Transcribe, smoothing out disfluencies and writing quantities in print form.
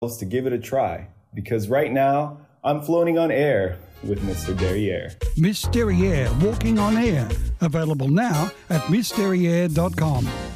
to give it a try, because right now I'm floating on air with Mr. Derriere. Miss Derriere, Walking on Air. Available now at MissDerriere.com.